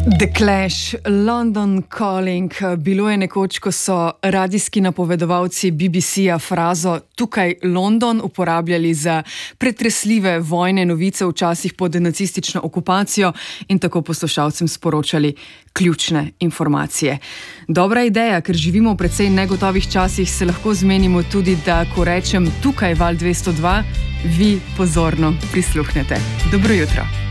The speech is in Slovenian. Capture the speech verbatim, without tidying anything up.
The Clash, London Calling. Bilo je nekoč, ko so radijski napovedovalci B B C-ja frazo "tukaj London" uporabljali za pretresljive vojne novice včasih pod nacistično okupacijo in tako poslušalcem sporočali ključne informacije. Dobra ideja, ker živimo v precej negotovih časih, se lahko zmenimo tudi, da ko rečem "tukaj Val dvesto dva", vi pozorno prisluhnete. Dobro jutro.